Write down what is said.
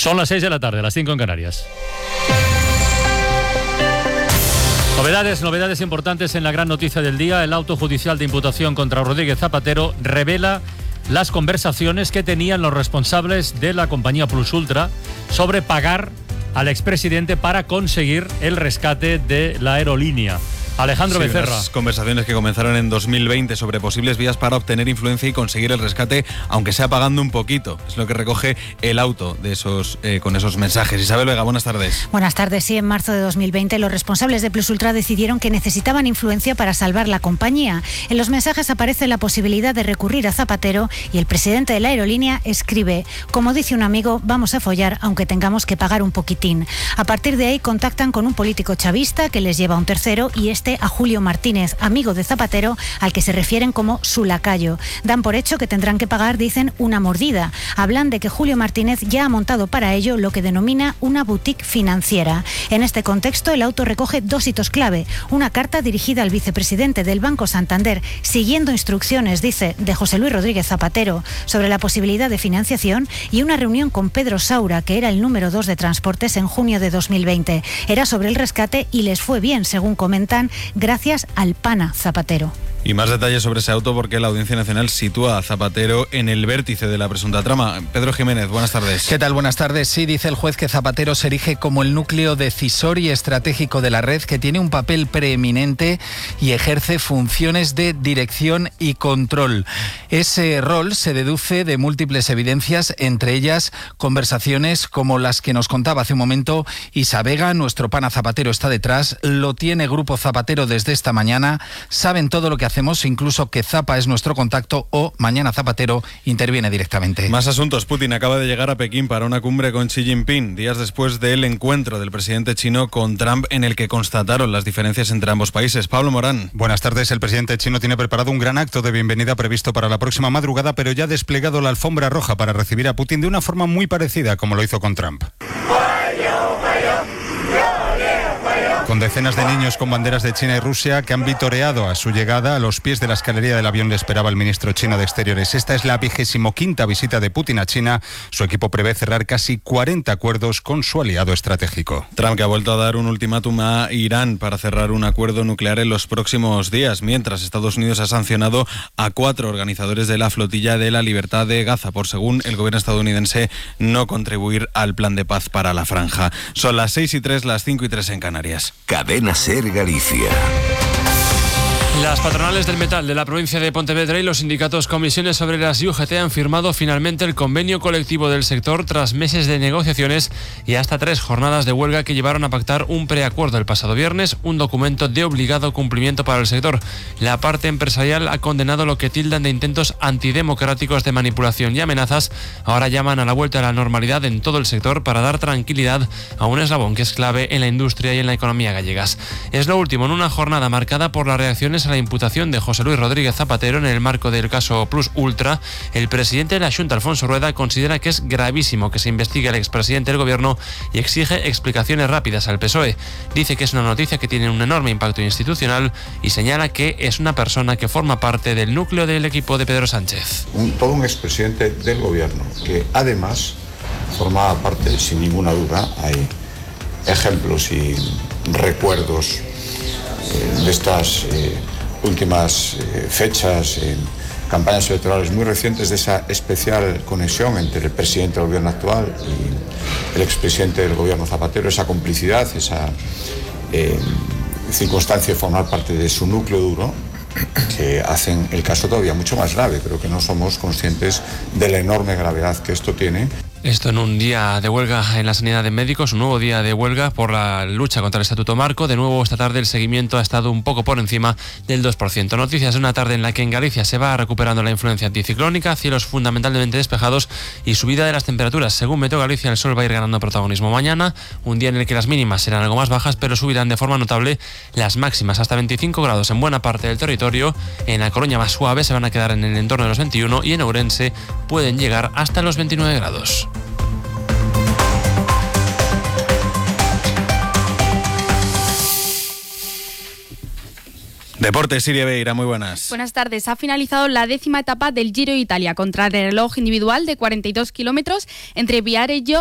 Son las 6 de la tarde, las 5 en Canarias. Novedades importantes en la gran noticia del día. El auto judicial de imputación contra Rodríguez Zapatero revela las conversaciones que tenían los responsables de la compañía Plus Ultra sobre pagar al expresidente para conseguir el rescate de la aerolínea. Alejandro Becerra. Las conversaciones que comenzaron en 2020 sobre posibles vías para obtener influencia y conseguir el rescate, aunque sea pagando un poquito. Es lo que recoge el auto de esos con esos mensajes. Isabel Vega, buenas tardes. Buenas tardes. Sí, en marzo de 2020 los responsables de Plus Ultra decidieron que necesitaban influencia para salvar la compañía. En los mensajes aparece la posibilidad de recurrir a Zapatero y el presidente de la aerolínea escribe: como dice un amigo, vamos a follar aunque tengamos que pagar un poquitín. A partir de ahí contactan con un político chavista que les lleva a un tercero y a Julio Martínez, amigo de Zapatero, al que se refieren como su lacayo. Dan por hecho que tendrán que pagar, dicen, una mordida. Hablan de que Julio Martínez ya ha montado para ello lo que denomina una boutique financiera. En este contexto, el auto recoge dos hitos clave: una carta dirigida al vicepresidente del Banco Santander, siguiendo instrucciones, dice, de José Luis Rodríguez Zapatero sobre la posibilidad de financiación, y una reunión con Pedro Saura, que era el número 2 de Transportes, en junio de 2020. Era sobre el rescate y les fue bien, según comentan, gracias al pana Zapatero. Y más detalles sobre ese auto porque la Audiencia Nacional sitúa a Zapatero en el vértice de la presunta trama. Pedro Jiménez, buenas tardes. ¿Qué tal? Buenas tardes. Sí, dice el juez que Zapatero se erige como el núcleo decisor y estratégico de la red, que tiene un papel preeminente y ejerce funciones de dirección y control. Ese rol se deduce de múltiples evidencias, entre ellas conversaciones como las que nos contaba hace un momento Isa Vega. Nuestro pana Zapatero está detrás, lo tiene Grupo Zapatero desde esta mañana, saben todo lo que hacemos, incluso que Zapa es nuestro contacto, o mañana Zapatero interviene directamente. Más asuntos. Putin acaba de llegar a Pekín para una cumbre con Xi Jinping, días después del encuentro del presidente chino con Trump, en el que constataron las diferencias entre ambos países. Pablo Morán. Buenas tardes. El presidente chino tiene preparado un gran acto de bienvenida previsto para la próxima madrugada, pero ya ha desplegado la alfombra roja para recibir a Putin de una forma muy parecida como lo hizo con Trump. Con decenas de niños con banderas de China y Rusia que han vitoreado a su llegada. A los pies de la escalería del avión le esperaba el ministro chino de Exteriores. Esta es la 25ª visita de Putin a China. Su equipo prevé cerrar casi 40 acuerdos con su aliado estratégico. Trump, que ha vuelto a dar un ultimátum a Irán para cerrar un acuerdo nuclear en los próximos días, mientras Estados Unidos ha sancionado a 4 organizadores de la flotilla de la libertad de Gaza por, según el gobierno estadounidense, no contribuir al plan de paz para la franja. Son las 6:03, las 5:03 en Canarias. Cadena SER Galicia. Las patronales del metal de la provincia de Pontevedra y los sindicatos Comisiones Obreras y UGT han firmado finalmente el convenio colectivo del sector tras meses de negociaciones y hasta 3 jornadas de huelga que llevaron a pactar un preacuerdo el pasado viernes, un documento de obligado cumplimiento para el sector. La parte empresarial ha condenado lo que tildan de intentos antidemocráticos de manipulación y amenazas. Ahora llaman a la vuelta a la normalidad en todo el sector para dar tranquilidad a un eslabón que es clave en la industria y en la economía gallegas. Es lo último en una jornada marcada por las reacciones a la imputación de José Luis Rodríguez Zapatero en el marco del caso Plus Ultra. El presidente de la Xunta, Alfonso Rueda, considera que es gravísimo que se investigue al expresidente del gobierno y exige explicaciones rápidas al PSOE. Dice que es una noticia que tiene un enorme impacto institucional y señala que es una persona que forma parte del núcleo del equipo de Pedro Sánchez. Todo un expresidente del gobierno que además formaba parte, sin ninguna duda, hay ejemplos y recuerdos de estas últimas fechas en campañas electorales muy recientes, de esa especial conexión entre el presidente del gobierno actual y el expresidente del gobierno Zapatero, esa complicidad, esa circunstancia de formar parte de su núcleo duro, que hacen el caso todavía mucho más grave. Creo que no somos conscientes de la enorme gravedad que esto tiene. Esto en un día de huelga en la sanidad de médicos, un nuevo día de huelga por la lucha contra el Estatuto Marco. De nuevo, esta tarde el seguimiento ha estado un poco por encima del 2%. Noticias de una tarde en la que en Galicia se va recuperando la influencia anticiclónica, cielos fundamentalmente despejados y subida de las temperaturas. Según Meteo Galicia, el sol va a ir ganando protagonismo mañana, un día en el que las mínimas serán algo más bajas, pero subirán de forma notable las máximas hasta 25 grados en buena parte del territorio. En La Coruña, más suaves, se van a quedar en el entorno de los 21 y en Ourense pueden llegar hasta los 29 grados. Deportes, Siria Beira, muy buenas. Buenas tardes. Ha finalizado la 10ª etapa del Giro de Italia, contrarreloj individual de 42 kilómetros entre Viareggio